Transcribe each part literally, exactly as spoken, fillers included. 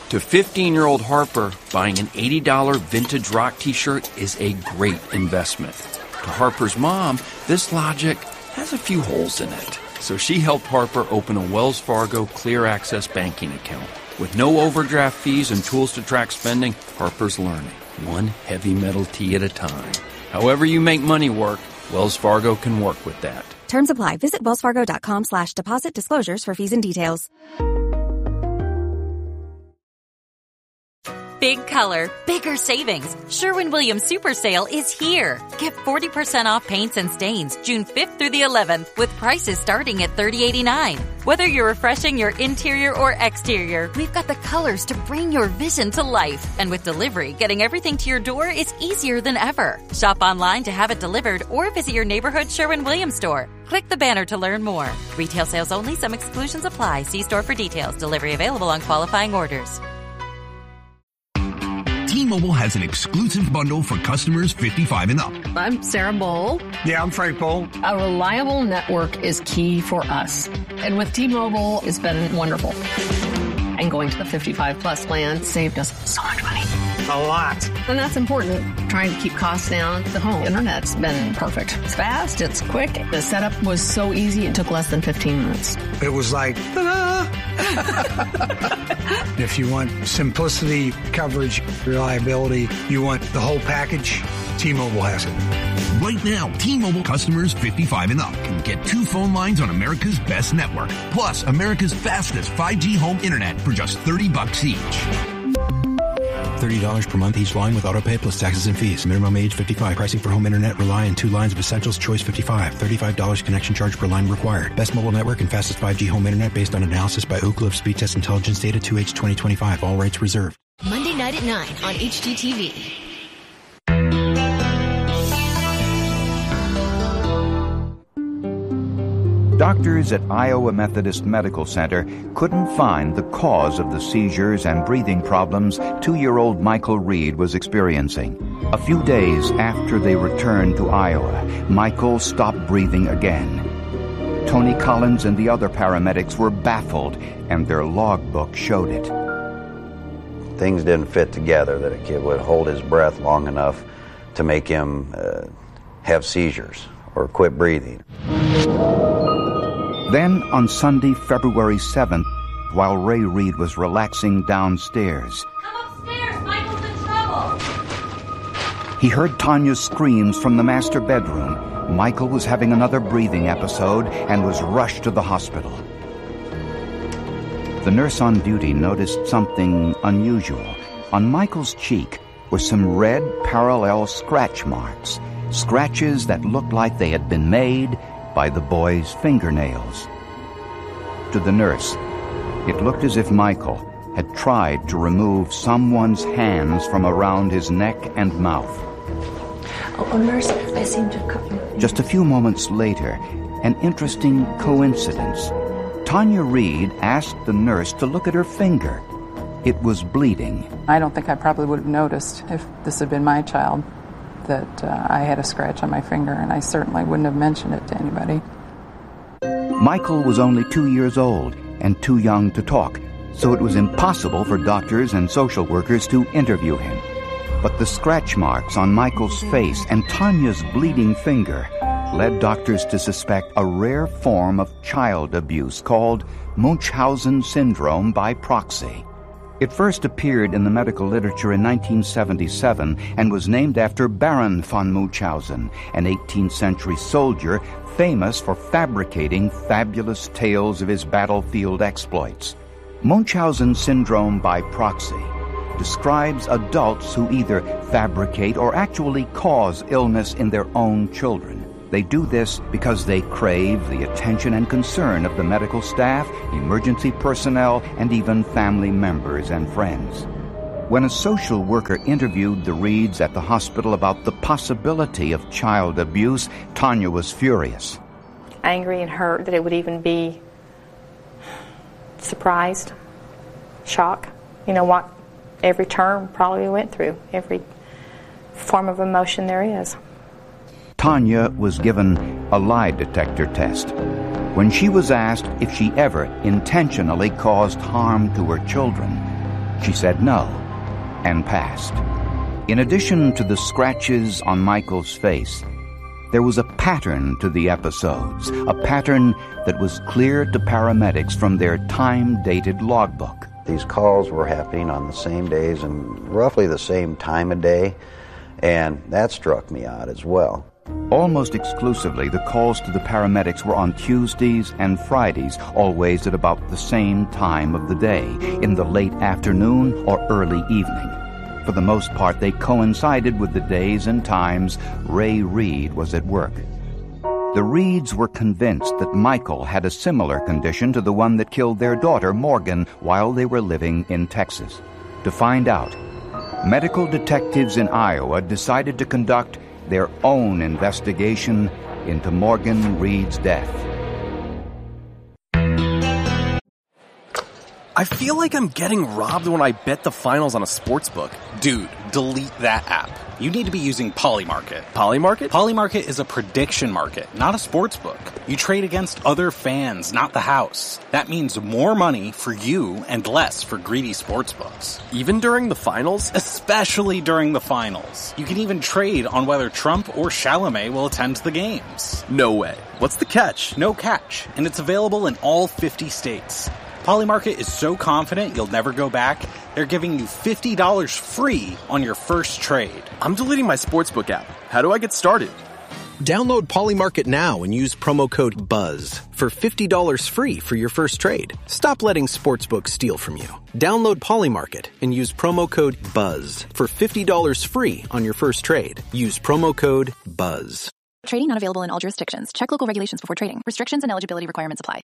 To fifteen-year-old Harper, buying an eighty dollars vintage rock t-shirt is a great investment. To Harper's mom, this logic has a few holes in it. So she helped Harper open a Wells Fargo Clear Access banking account. With no overdraft fees and tools to track spending, Harper's learning, one heavy metal tea at a time. However you make money work, Wells Fargo can work with that. Terms apply. Visit wellsfargo.com slash deposit disclosures for fees and details. Big color, bigger savings. Sherwin-Williams Super Sale is here. Get forty percent off paints and stains June fifth through the eleventh with prices starting at thirty eighty-nine. Whether you're refreshing your interior or exterior, we've got the colors to bring your vision to life. And with delivery, getting everything to your door is easier than ever. Shop online to have it delivered or visit your neighborhood Sherwin-Williams store. Click the banner to learn more. Retail sales only. Some exclusions apply. See store for details. Delivery available on qualifying orders. T-Mobile has an exclusive bundle for customers fifty-five and up. I'm Sarah Bowl. Yeah, I'm Frank Bowl. A reliable network is key for us. And with T-Mobile, it's been wonderful. And going to the fifty-five plus plan saved us so much money. A lot. And that's important. Trying to keep costs down. The home internet's been perfect. It's fast. It's quick. The setup was so easy. It took less than fifteen minutes. It was like, ta-da! If you want simplicity, coverage, reliability, you want the whole package, T-Mobile has it. Right now, T-Mobile customers fifty-five and up can get two phone lines on America's best network, plus America's fastest five G home internet for just thirty bucks each. thirty dollars per month each line with autopay plus taxes and fees. Minimum age fifty-five. Pricing for home internet rely on two lines of Essentials Choice fifty-five. thirty-five dollars connection charge per line required. Best mobile network and fastest five G home internet based on analysis by Oak Cliff Speed Test Intelligence Data two H twenty twenty-five. All rights reserved. Monday night at nine on H G T V. Doctors at Iowa Methodist Medical Center couldn't find the cause of the seizures and breathing problems two-year-old Michael Reed was experiencing. A few days after they returned to Iowa, Michael stopped breathing again. Tony Collins and the other paramedics were baffled, and their logbook showed it. Things didn't fit together, that a kid would hold his breath long enough to make him uh, have seizures or quit breathing. Then, on Sunday, February seventh, while Ray Reed was relaxing downstairs, Come upstairs, Michael's in trouble. He heard Tanya's screams from the master bedroom. Michael was having another breathing episode and was rushed to the hospital. The nurse on duty noticed something unusual. On Michael's cheek were some red parallel scratch marks, scratches that looked like they had been made by the boy's fingernails. To the nurse, it looked as if Michael had tried to remove someone's hands from around his neck and mouth. Oh, nurse, I seem to come. Just a few moments later, an interesting coincidence. Tanya Reed asked the nurse to look at her finger. It was bleeding. I don't think I probably would have noticed if this had been my child that uh, I had a scratch on my finger, and I certainly wouldn't have mentioned it to anybody. Michael was only two years old and too young to talk, so it was impossible for doctors and social workers to interview him. But the scratch marks on Michael's face and Tanya's bleeding finger led doctors to suspect a rare form of child abuse called Munchausen syndrome by proxy. It first appeared in the medical literature in nineteen seventy-seven and was named after Baron von Munchausen, an eighteenth century soldier famous for fabricating fabulous tales of his battlefield exploits. Munchausen syndrome by proxy describes adults who either fabricate or actually cause illness in their own children. They do this because they crave the attention and concern of the medical staff, emergency personnel, and even family members and friends. When a social worker interviewed the Reeds at the hospital about the possibility of child abuse, Tanya was furious. Angry and hurt that it would even be surprised, shock. You know what every term probably went through, every form of emotion there is. Tanya was given a lie detector test. When she was asked if she ever intentionally caused harm to her children, She said no and passed. In addition to the scratches on Michael's face, there was a pattern to the episodes, a pattern that was clear to paramedics from their time-dated logbook. These calls were happening on the same days and roughly the same time of day, and that struck me odd as well. Almost exclusively, the calls to the paramedics were on Tuesdays and Fridays, always at about the same time of the day, in the late afternoon or early evening. For the most part, they coincided with the days and times Ray Reed was at work. The Reeds were convinced that Michael had a similar condition to the one that killed their daughter, Morgan, while they were living in Texas. To find out, medical detectives in Iowa decided to conduct their own investigation into Morgan Reed's death. I feel like I'm getting robbed when I bet the finals on a sports book. Dude, delete that app. You need to be using Polymarket. Polymarket? Polymarket is a prediction market, not a sports book. You trade against other fans, not the house. That means more money for you and less for greedy sports books. Even during the finals? Especially during the finals. You can even trade on whether Trump or Chalamet will attend the games. No way. What's the catch? No catch, and it's available in all fifty states. Polymarket is so confident you'll never go back, they're giving you fifty dollars free on your first trade. I'm deleting my sportsbook app. How do I get started? Download Polymarket now and use promo code BUZZ for fifty dollars free for your first trade. Stop letting sportsbooks steal from you. Download Polymarket and use promo code BUZZ for fifty dollars free on your first trade. Use promo code BUZZ. Trading not available in all jurisdictions. Check local regulations before trading. Restrictions and eligibility requirements apply.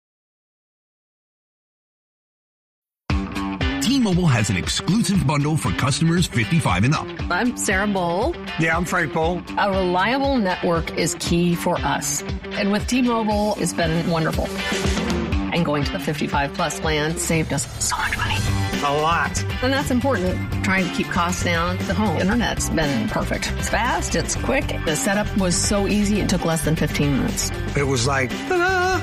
T-Mobile has an exclusive bundle for customers fifty-five and up. I'm Sarah Bowl. Yeah, I'm Frank Bowl. A reliable network is key for us. And with T-Mobile, it's been wonderful. And going to the fifty-five plus plan saved us so much money. A lot. And that's important. Trying to keep costs down. The home internet's been perfect. It's fast. It's quick. The setup was so easy. It took less than fifteen minutes. It was like, ta-da!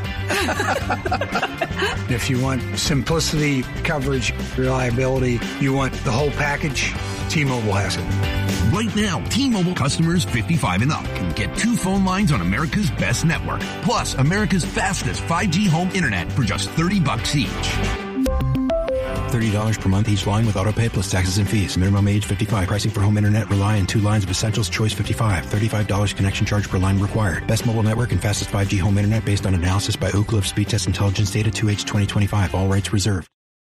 If you want simplicity, coverage, reliability, you want the whole package, T-Mobile has it. Right now, T-Mobile customers fifty-five and up can get two phone lines on America's best network, plus America's fastest five G home internet for just thirty bucks each. thirty dollars per month each line with autopay plus taxes and fees. Minimum age fifty-five. Pricing for home internet rely on two lines of essentials. Choice fifty-five. thirty-five dollars connection charge per line required. Best mobile network and fastest five G home internet based on analysis by Ookla of Speed Test Intelligence Data two H twenty twenty-five. All rights reserved.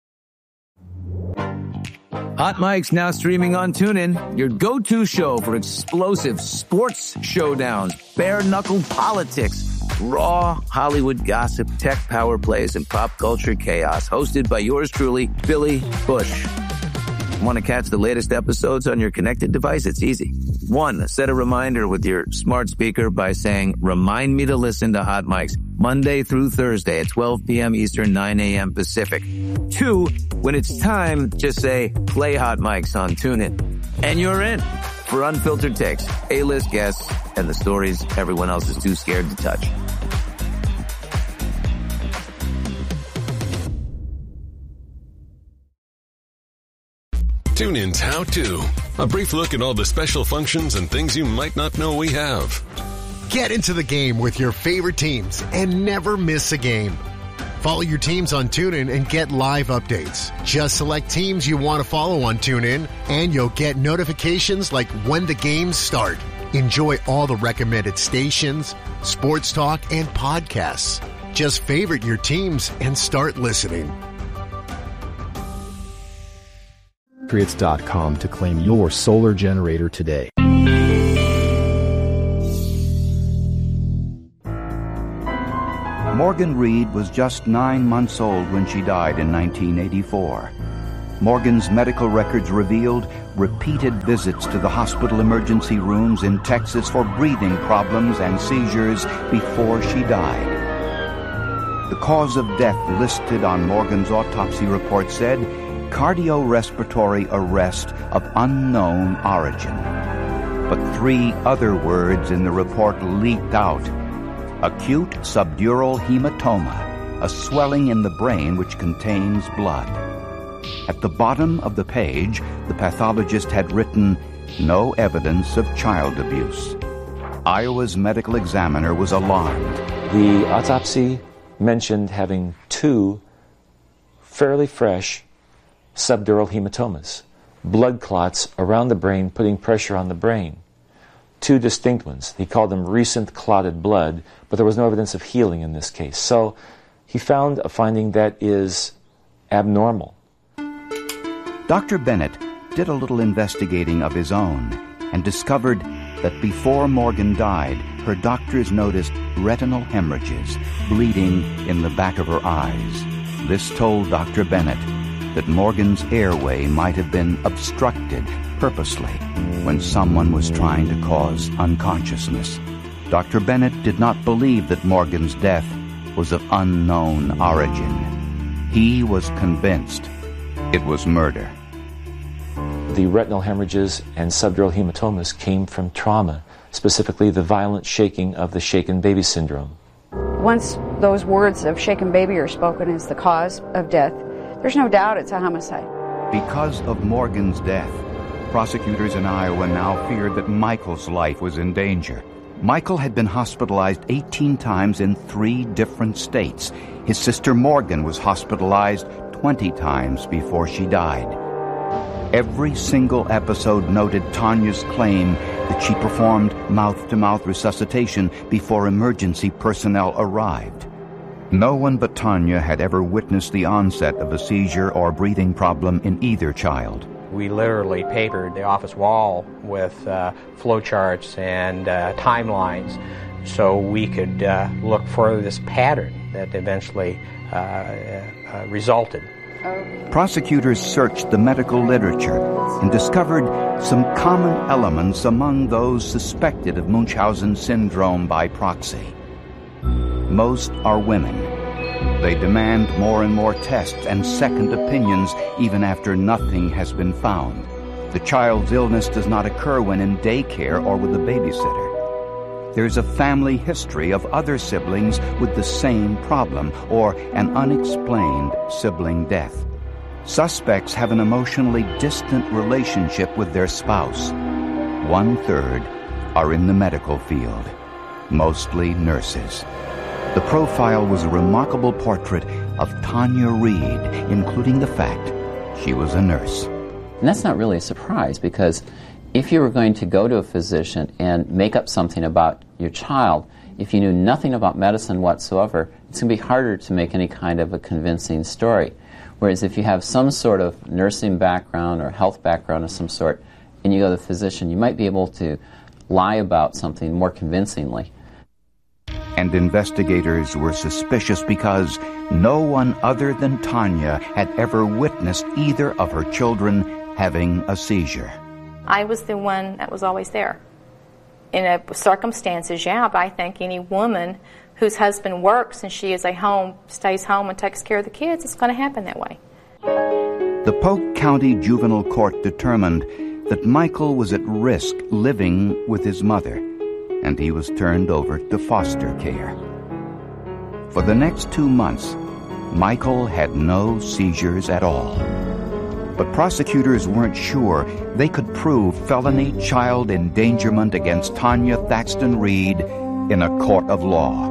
Hot Mike's now streaming on TuneIn, your go-to show for explosive sports showdowns, bare-knuckle politics, raw Hollywood gossip, tech power plays, and pop culture chaos. Hosted by yours truly, Billy Bush. Want to catch the latest episodes on your connected device? It's easy. One, set a reminder with your smart speaker by saying, remind me to listen to Hot Mike's Monday through Thursday at twelve p.m. Eastern, nine a.m. Pacific. Two, when it's time, just say, play Hot Mike's on TuneIn. And you're in for unfiltered takes, A-list guests, and the stories everyone else is too scared to touch. TuneIn's How To. A brief look at all the special functions and things you might not know we have. Get into the game with your favorite teams and never miss a game. Follow your teams on TuneIn and get live updates. Just select teams you want to follow on TuneIn, and you'll get notifications like when the games start. Enjoy all the recommended stations, sports talk, and podcasts. Just favorite your teams and start listening. Patriots dot com to claim your solar generator today. Morgan Reed was just nine months old when she died in nineteen eighty-four. Morgan's medical records revealed repeated visits to the hospital emergency rooms in Texas for breathing problems and seizures before she died. The cause of death listed on Morgan's autopsy report said cardiorespiratory arrest of unknown origin. But three other words in the report leaked out. Acute subdural hematoma, a swelling in the brain which contains blood. At the bottom of the page, the pathologist had written, "No evidence of child abuse." Iowa's medical examiner was alarmed. The autopsy mentioned having two fairly fresh subdural hematomas, blood clots around the brain putting pressure on the brain. Two distinct ones. He called them recent clotted blood, but there was no evidence of healing in this case. So he found a finding that is abnormal. Doctor Bennett did a little investigating of his own and discovered that before Morgan died, her doctors noticed retinal hemorrhages, bleeding in the back of her eyes. This told Doctor Bennett that Morgan's airway might have been obstructed purposely when someone was trying to cause unconsciousness. Doctor Bennett did not believe that Morgan's death was of unknown origin. He was convinced it was murder. The retinal hemorrhages and subdural hematomas came from trauma, specifically the violent shaking of the shaken baby syndrome. Once those words of shaken baby are spoken as the cause of death, there's no doubt it's a homicide. Because of Morgan's death, prosecutors in Iowa now feared that Michael's life was in danger. Michael had been hospitalized eighteen times in three different states. His sister Morgan was hospitalized twenty times before she died. Every single episode noted Tanya's claim that she performed mouth-to-mouth resuscitation before emergency personnel arrived. No one but Tanya had ever witnessed the onset of a seizure or breathing problem in either child. We literally papered the office wall with uh, flowcharts and uh, timelines so we could uh, look for this pattern that eventually uh, uh, resulted. Prosecutors searched the medical literature and discovered some common elements among those suspected of Munchausen syndrome by proxy. Most are women. They demand more and more tests and second opinions even after nothing has been found. The child's illness does not occur when in daycare or with a babysitter. There's a family history of other siblings with the same problem or an unexplained sibling death. Suspects have an emotionally distant relationship with their spouse. One-third are in the medical field, mostly nurses. The profile was a remarkable portrait of Tanya Reed, including the fact she was a nurse. And that's not really a surprise, because if you were going to go to a physician and make up something about your child, if you knew nothing about medicine whatsoever, it's going to be harder to make any kind of a convincing story. Whereas if you have some sort of nursing background or health background of some sort, and you go to the physician, you might be able to lie about something more convincingly. And investigators were suspicious because no one other than Tanya had ever witnessed either of her children having a seizure. I was the one that was always there. In a circumstances, yeah, but I think any woman whose husband works and she is a home, stays home and takes care of the kids, it's going to happen that way. The Polk County Juvenile Court determined that Michael was at risk living with his mother, and he was turned over to foster care. For the next two months, Michael had no seizures at all. But prosecutors weren't sure they could prove felony child endangerment against Tanya Thaxton Reed in a court of law.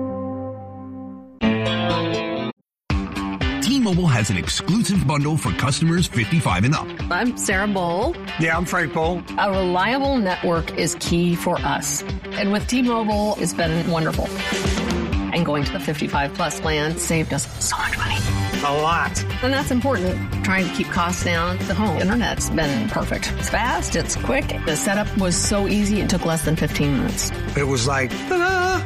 T-Mobile has an exclusive bundle for customers fifty-five and up. I'm Sarah Bowl. Yeah, I'm Frank Bowl. A reliable network is key for us. And with T-Mobile, it's been wonderful. And going to the fifty-five plus plan saved us so much money. A lot. And that's important. Trying to keep costs down. The home internet's been perfect. It's fast, it's quick. The setup was so easy, it took less than fifteen minutes. It was like, ta-da!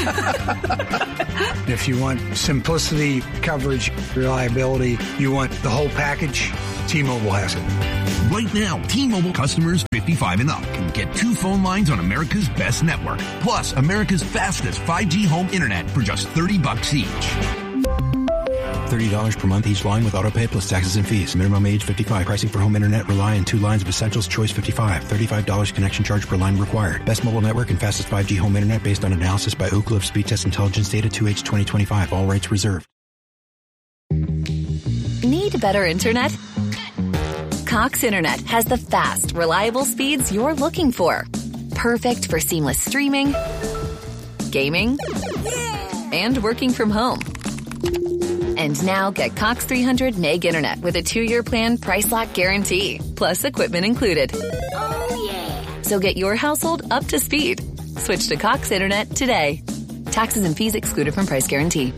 If you want simplicity, coverage, reliability, you want the whole package, T-Mobile has it. Right now, T-Mobile customers fifty-five and up can get two phone lines on America's best network, plus America's fastest five G home internet for just thirty bucks each. thirty dollars per month each line with autopay plus taxes and fees. Minimum age fifty-five. Pricing for home internet rely on two lines of Essentials Choice fifty-five. thirty-five dollars connection charge per line required. Best mobile network and fastest five G home internet based on analysis by Ookla of Speed Test Intelligence Data two H twenty twenty-five. All rights reserved. Need Need better internet? Cox Internet has the fast, reliable speeds you're looking for. Perfect for seamless streaming, gaming, and working from home. And now get Cox three hundred meg internet with a two-year plan price lock guarantee, plus equipment included. Oh, yeah. So get your household up to speed. Switch to Cox Internet today. Taxes and fees excluded from price guarantee.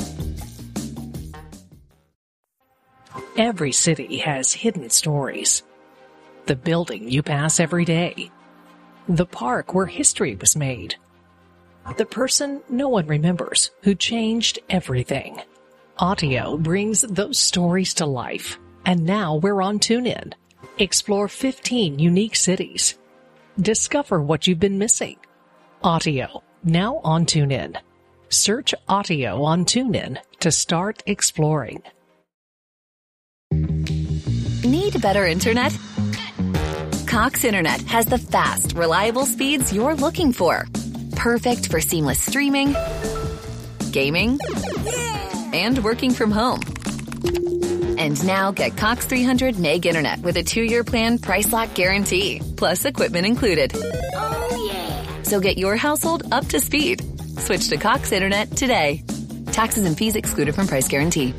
Every city has hidden stories. The building you pass every day. The park where history was made. The person no one remembers who changed everything. Audio brings those stories to life. And now we're on TuneIn. Explore fifteen unique cities. Discover what you've been missing. Audio, now on TuneIn. Search Audio on TuneIn to start exploring. Need better internet? Cox Internet has the fast, reliable speeds you're looking for. Perfect for seamless streaming, gaming, and working from home. And now get Cox three hundred meg internet with a two-year plan price lock guarantee, plus equipment included. Oh, yeah. So get your household up to speed. Switch to Cox Internet today. Taxes and fees excluded from price guarantee.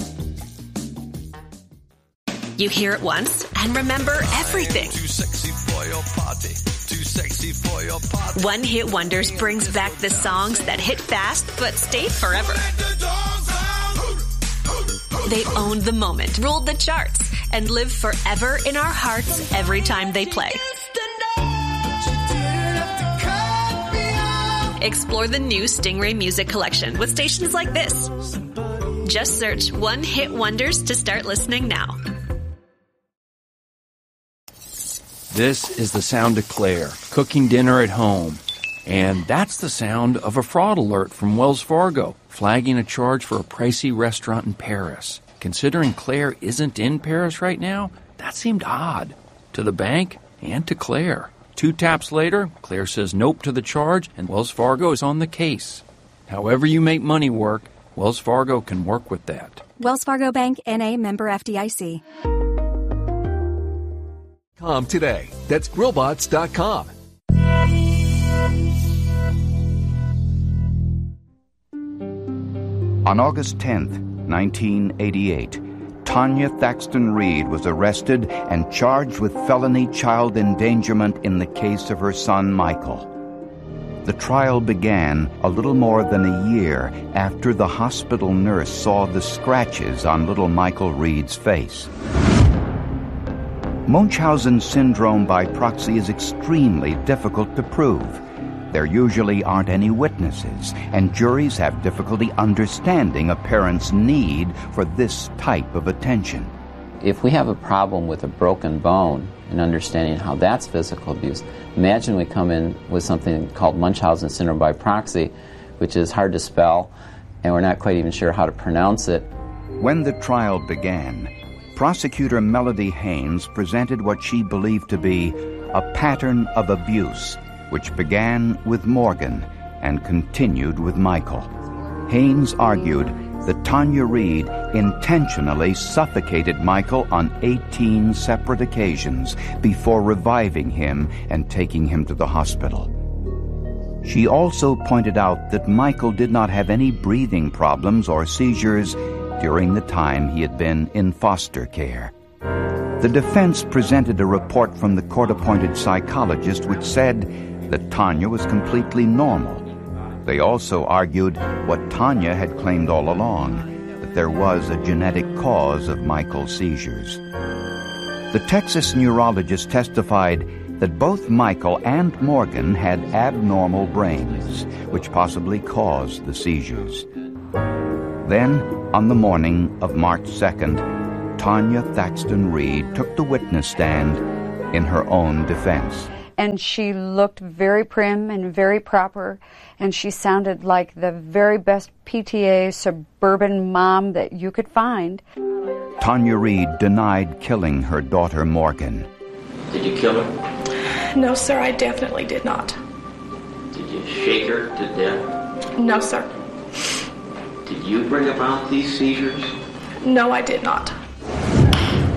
You hear it once and remember everything. Too sexy for your party. Too sexy for your party. One Hit Wonders brings back the songs that hit fast but stayed forever. They owned the moment, ruled the charts, and live forever in our hearts every time they play. Explore the new Stingray Music Collection with stations like this. Just search One Hit Wonders to start listening now. This is the sound of Claire, cooking dinner at home. And that's the sound of a fraud alert from Wells Fargo, flagging a charge for a pricey restaurant in Paris. Considering Claire isn't in Paris right now, that seemed odd. To the bank and to Claire. Two taps later, Claire says nope to the charge, and Wells Fargo is on the case. However you make money work, Wells Fargo can work with that. Wells Fargo Bank, N A, member F D I C. Com today. That's grillbots dot com. On August tenth, nineteen eighty-eight, Tanya Thaxton Reed was arrested and charged with felony child endangerment in the case of her son Michael. The trial began a little more than a year after the hospital nurse saw the scratches on little Michael Reed's face. Munchausen syndrome by proxy is extremely difficult to prove. There usually aren't any witnesses, and juries have difficulty understanding a parent's need for this type of attention. If we have a problem with a broken bone and understanding how that's physical abuse, imagine we come in with something called Munchausen syndrome by proxy, which is hard to spell, and we're not quite even sure how to pronounce it. When the trial began, prosecutor Melody Haynes presented what she believed to be a pattern of abuse, which began with Morgan and continued with Michael. Haynes argued that Tanya Reed intentionally suffocated Michael on eighteen separate occasions before reviving him and taking him to the hospital. She also pointed out that Michael did not have any breathing problems or seizures during the time he had been in foster care. The defense presented a report from the court-appointed psychologist which said that Tanya was completely normal. They also argued what Tanya had claimed all along, that there was a genetic cause of Michael's seizures. The Texas neurologist testified that both Michael and Morgan had abnormal brains, which possibly caused the seizures. Then, on the morning of March second, Tanya Thaxton Reed took the witness stand in her own defense. And she looked very prim and very proper, and she sounded like the very best P T A suburban mom that you could find. Tanya Reed denied killing her daughter Morgan. Did you kill her? No, sir, I definitely did not. Did you shake her to death? No, sir. Did you bring about these seizures? No, I did not.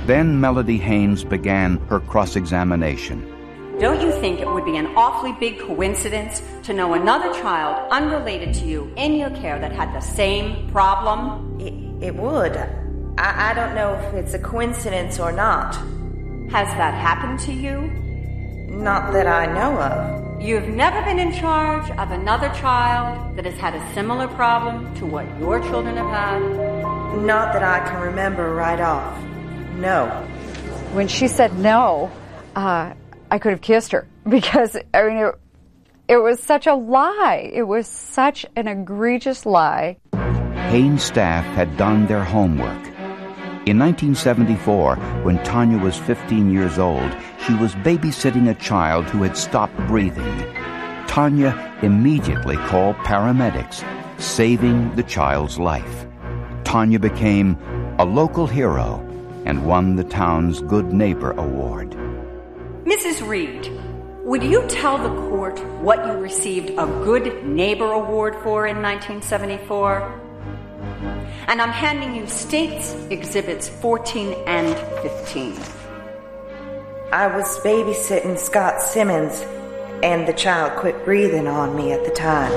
Then Melody Haynes began her cross-examination. Don't you think it would be an awfully big coincidence to know another child unrelated to you in your care that had the same problem? It, it would. I, I don't know if it's a coincidence or not. Has that happened to you? Not that I know of. You've never been in charge of another child that has had a similar problem to what your children have had? Not that I can remember right off. No. When she said no, uh, I could have kissed her because, I mean, it, it was such a lie. It was such an egregious lie. Haynes staff had done their homework. In nineteen seventy-four, when Tanya was fifteen years old, she was babysitting a child who had stopped breathing. Tanya immediately called paramedics, saving the child's life. Tanya became a local hero and won the town's Good Neighbor Award. Missus Reed, would you tell the court what you received a Good Neighbor Award for in nineteen seventy-four? And I'm handing you States Exhibits fourteen and fifteen. I was babysitting Scott Simmons, and the child quit breathing on me at the time.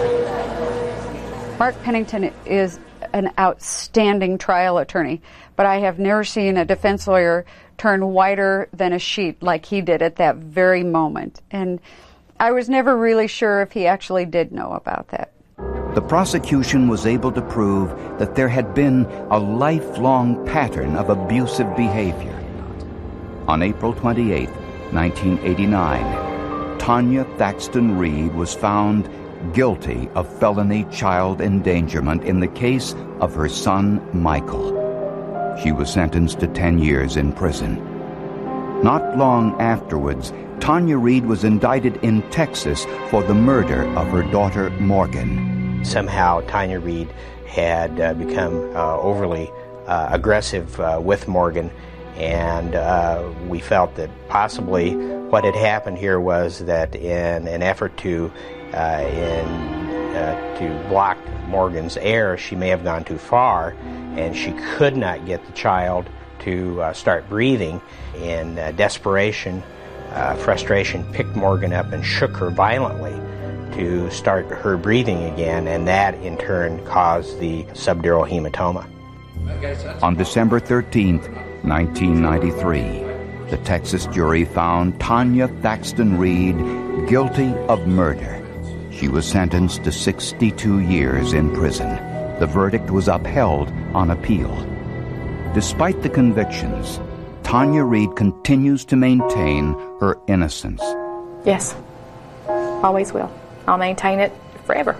Mark Pennington is an outstanding trial attorney, but I have never seen a defense lawyer turn whiter than a sheet like he did at that very moment. And I was never really sure if he actually did know about that. The prosecution was able to prove that there had been a lifelong pattern of abusive behavior. On April twenty-eighth, nineteen eighty-nine, Tanya Thaxton Reed was found guilty of felony child endangerment in the case of her son, Michael. She was sentenced to ten years in prison. Not long afterwards, Tanya Reed was indicted in Texas for the murder of her daughter, Morgan. Somehow Tanya Reed had uh, become uh, overly uh, aggressive uh, with Morgan, and uh, we felt that possibly what had happened here was that in an effort to uh, in uh, to block Morgan's air, she may have gone too far, and she could not get the child to uh, start breathing. In uh, desperation, uh, frustration, picked Morgan up and shook her violently to start her breathing again, and that in turn caused the subdural hematoma. On December thirteenth, nineteen ninety-three, the Texas jury found Tanya Thaxton Reed guilty of murder. She was sentenced to sixty-two years in prison. The verdict was upheld on appeal. Despite the convictions, Tanya Reed continues to maintain her innocence. Yes, always will. I'll maintain it forever.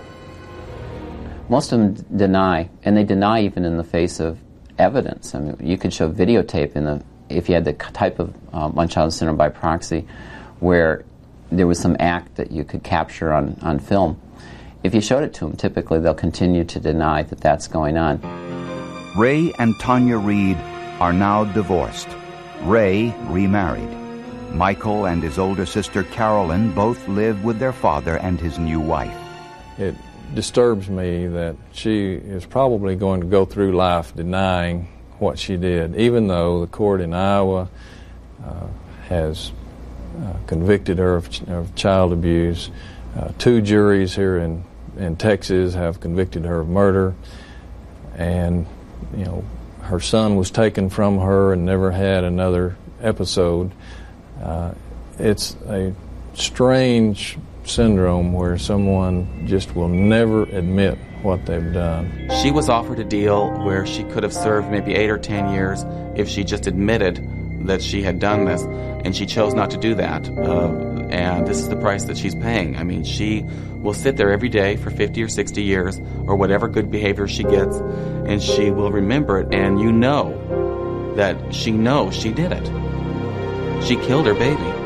Most of them deny, and they deny even in the face of evidence. I mean, you could show videotape in the if you had the type of uh, Munchausen syndrome by proxy, where there was some act that you could capture on, on film. If you showed it to them, typically they'll continue to deny that that's going on. Ray and Tanya Reed are now divorced. Ray remarried. Michael and his older sister Carolyn both live with their father and his new wife. It disturbs me that she is probably going to go through life denying what she did, even though the court in Iowa uh, has uh, convicted her of, ch- of child abuse. Uh, two juries here in, in Texas have convicted her of murder, and you know her son was taken from her and never had another episode. Uh, it's a strange syndrome where someone just will never admit what they've done. She was offered a deal where she could have served maybe eight or ten years if she just admitted that she had done this, and she chose not to do that. Uh, and this is the price that she's paying. I mean, she will sit there every day for fifty or sixty years, or whatever good behavior she gets, and she will remember it, and you know that she knows she did it. She killed her baby.